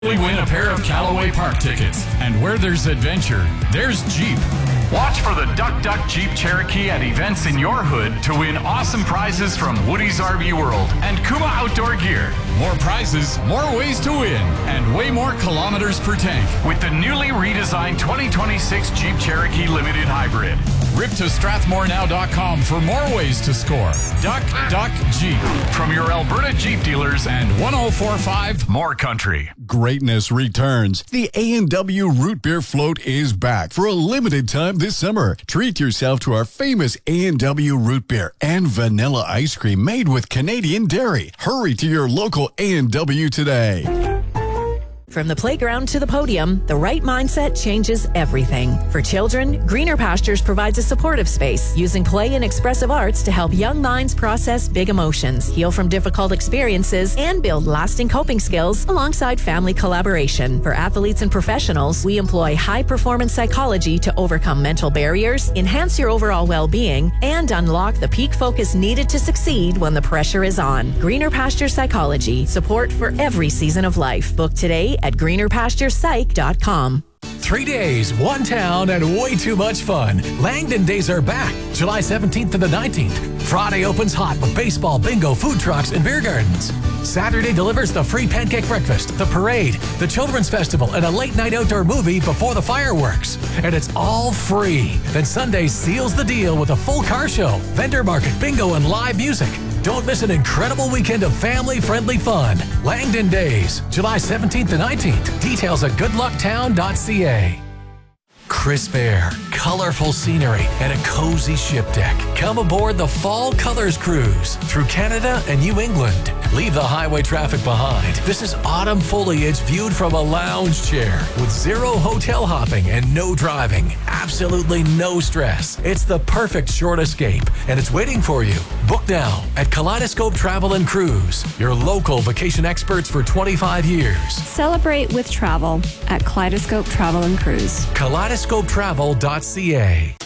We win a pair of Callaway Park tickets. And where there's adventure, there's Jeep. Watch for the Duck Duck Jeep Cherokee at events in your hood to win awesome prizes from Woody's RV World and Kuma Outdoor Gear. More prizes, more ways to win, and way more kilometers per tank with the newly redesigned 2026 Jeep Cherokee Limited Hybrid. Rip to StrathmoreNow.com for more ways to score. Duck Duck Jeep from your Alberta Jeep dealers and 1045 More Country. Greatness returns. The A&W Root Beer Float is back for a limited time this summer. Treat yourself to our famous A&W Root Beer and vanilla ice cream made with Canadian dairy. Hurry to your local A&W today. From the playground to the podium, the right mindset changes everything. For children, Greener Pastures provides a supportive space, using play and expressive arts to help young minds process big emotions, heal from difficult experiences, and build lasting coping skills alongside family collaboration. For athletes and professionals, we employ high-performance psychology to overcome mental barriers, enhance your overall well-being, and unlock the peak focus needed to succeed when the pressure is on. Greener Pastures Psychology, support for every season of life. Book today at greenerpasturePsych.com. 3 days, one town, and way too much fun. Langdon Days are back, July 17th to the 19th. Friday opens hot with baseball, bingo, food trucks, and beer gardens. Saturday delivers the free pancake breakfast, the parade, the children's festival, and a late-night outdoor movie before the fireworks. And it's all free. Then Sunday seals the deal with a full car show, vendor market, bingo, and live music. Don't miss an incredible weekend of family-friendly fun. Langdon Days, July 17th to 19th. Details at goodlucktown.ca. Crisp air, colorful scenery, and a cozy ship deck. Come aboard the Fall Colors Cruise through Canada and New England. Leave the highway traffic behind. This is autumn foliage viewed from a lounge chair with zero hotel hopping and no driving. Absolutely no stress. It's the perfect short escape, and it's waiting for you. Book now at Kaleidoscope Travel and Cruise, your local vacation experts for 25 years. Celebrate with travel at Kaleidoscope Travel and Cruise. KaleidoscopeTravel.ca.